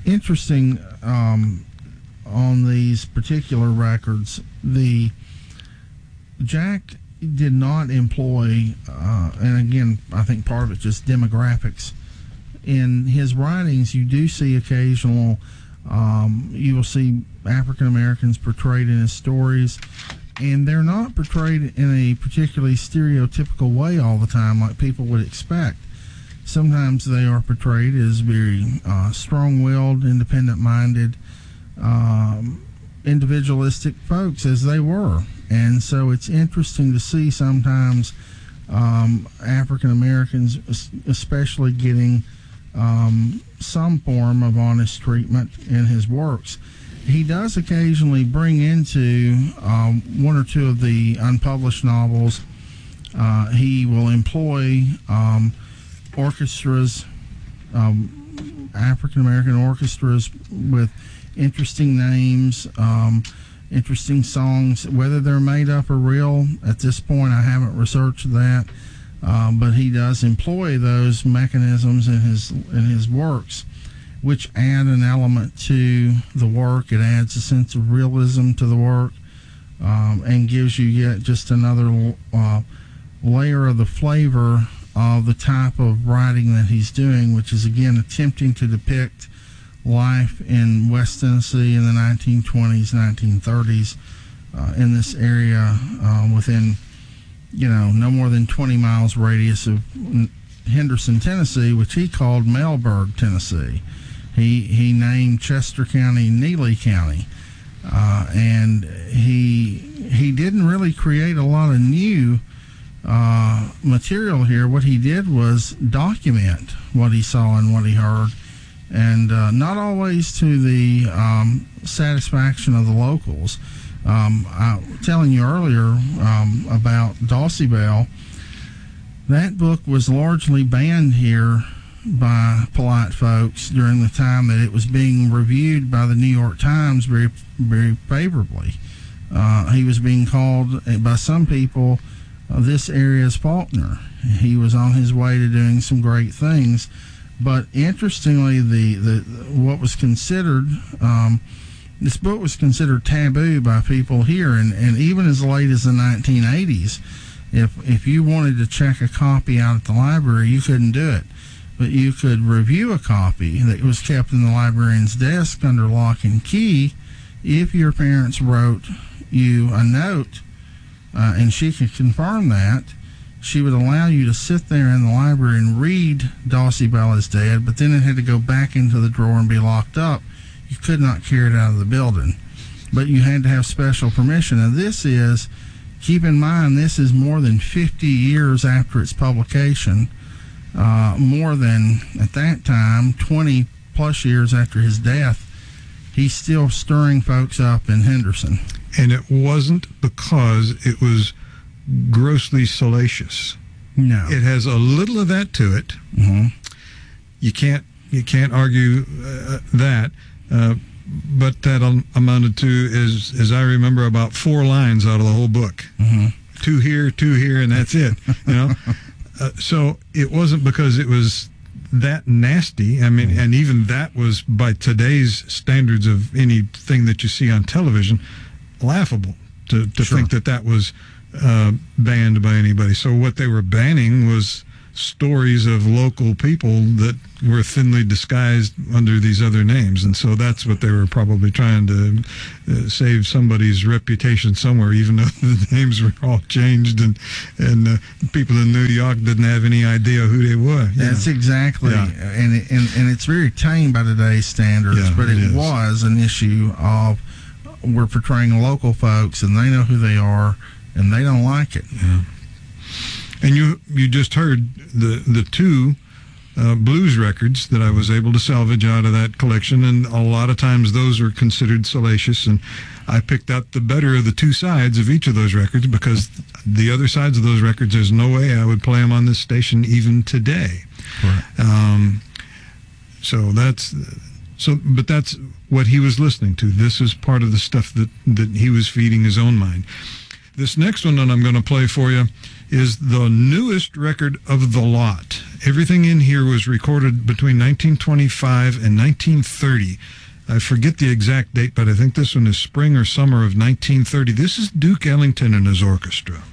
interesting on these particular records. Jack did not employ, and again, I think part of it's just demographics. In his writings, you do see occasional, you will see African Americans portrayed in his stories, and they're not portrayed in a particularly stereotypical way all the time like people would expect. Sometimes they are portrayed as very strong-willed, independent-minded, individualistic folks, as they were. And so it's interesting to see sometimes African Americans especially getting some form of honest treatment in his works. He does occasionally bring into one or two of the unpublished novels. He will employ orchestras, African American orchestras with interesting names, interesting songs. Whether they're made up or real, at this point I haven't researched that, but he does employ those mechanisms in his works, which add an element to the work. It adds a sense of realism to the work, and gives you yet just another layer of the flavor of the type of writing that he's doing, which is again attempting to depict life in West Tennessee in the 1920s, 1930s, in this area, within, no more than 20 miles radius of Henderson, Tennessee, which he called Mailburg, Tennessee. He named Chester County Neely County, and he didn't really create a lot of new material here. What he did was document what he saw and what he heard, and not always to the satisfaction of the locals. I was telling you earlier about Dawsey Bell. That book was largely banned here by polite folks during the time that it was being reviewed by the New York Times very, very favorably. He was being called by some people this area's Faulkner. He was on his way to doing some great things, but interestingly, the what was considered this book was considered taboo by people here, and even as late as the 1980s. If you wanted to check a copy out at the library, you couldn't do it. But you could review a copy that was kept in the librarian's desk under lock and key if your parents wrote you a note, and she could confirm that. She would allow you to sit there in the library and read Dawsey Bell is Dead, but then it had to go back into the drawer and be locked up. You could not carry it out of the building, but you had to have special permission. And this is, keep in mind, this is more than 50 years after its publication, more than, at that time, 20 plus years after his death. He's still stirring folks up in Henderson. And it wasn't because it was grossly salacious. No. It has a little of that to it. Mm-hmm. You can't argue that. But that amounted to, as I remember, about 4 lines out of the whole book. Mm-hmm. 2 here, and that's it. So it wasn't because it was that nasty. I mean, and even that was, by today's standards of anything that you see on television, laughable to Sure. think that was banned by anybody. So what they were banning was stories of local people that were thinly disguised under these other names, and so that's what they were probably trying to save somebody's reputation somewhere, even though the names were all changed, and people in New York didn't have any idea who they were. That's exactly, yeah. and it's very tame by today's standards, Yeah, but it was an issue of, we're portraying local folks, and they know who they are, and they don't like it. Yeah. And you just heard the 2 blues records that I was able to salvage out of that collection, and a lot of times those are considered salacious, and I picked out the better of the 2 sides of each of those records, because the other sides of those records, there's no way I would play them on this station even today. Right. But that's what he was listening to. This is part of the stuff that he was feeding his own mind. This next one that I'm going to play for you is the newest record of the lot, everything in here was recorded between 1925 and 1930. I forget the exact date, but I think this one is spring or summer of 1930. This is Duke Ellington and his orchestra.